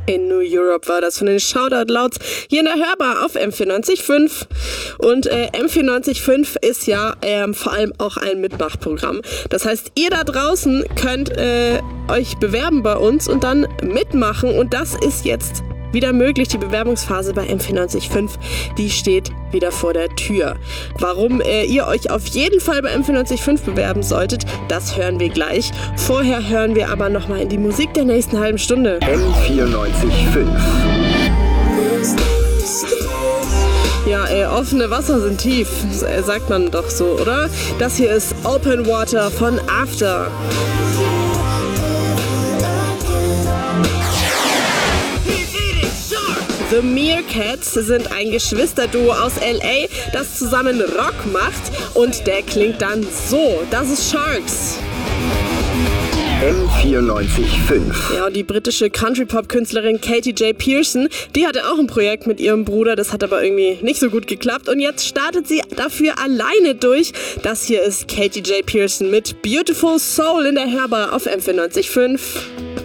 In New Europe war das von den Shoutout Louds hier in der Hörbar auf M94.5. Und M94.5 ist ja vor allem auch ein Mitmachprogramm. Das heißt, ihr da draußen könnt euch bewerben bei uns und dann mitmachen. Und das ist jetzt wieder möglich. Die Bewerbungsphase bei M94.5, die steht wieder vor der Tür. Warum ihr euch auf jeden Fall bei M94.5 bewerben solltet, das hören wir gleich. Vorher hören wir aber nochmal in die Musik der nächsten halben Stunde. M94.5. Ja, offene Wasser sind tief, sagt man doch so, oder? Das hier ist Open Water von After. The Meerkats sind ein Geschwisterduo aus L.A., das zusammen Rock macht und der klingt dann so. Das ist Sharks. M94.5. Ja, und die britische Country-Pop-Künstlerin Katy J. Pearson, die hatte auch ein Projekt mit ihrem Bruder, das hat aber irgendwie nicht so gut geklappt und jetzt startet sie dafür alleine durch. Das hier ist Katy J. Pearson mit Beautiful Soul in der Hörbar auf M94.5.